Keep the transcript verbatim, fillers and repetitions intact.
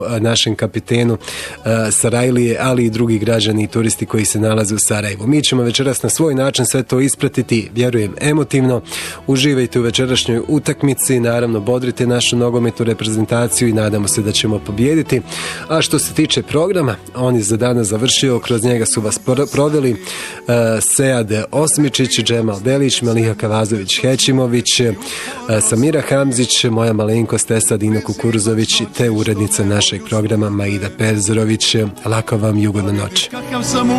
našem kapitenu Sarajlije, ali i drugi građani i turisti koji se nalaze u Sarajevu. Mi ćemo večeras na svoj način sve to ispratiti, vjerujem, emotivno. Uživajte u večerašnjoj utakmici, naravno bodrite našu nogometnu reprezentaciju i nadamo se da ćemo pobijediti. A što se tiče programa, on je za danas završio, kroz njega su vas proveli uh, Sead Osmičić, Džemal Delić, Meliha Kavazović Hećimović, uh, Samira Hamzić, moja malenkost Esad Dino Kukuruzović te urednica našeg programa Maida Perzerović. Lako vam i ugodna noć.